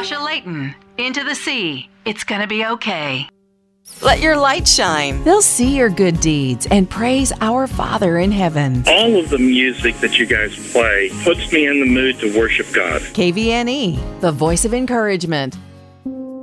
Marsha Layton, Into the Sea. It's gonna be okay. Let your light shine. They'll see your good deeds and praise our Father in heaven. All of the music that you guys play puts me in the mood to worship God. KVNE, the voice of encouragement.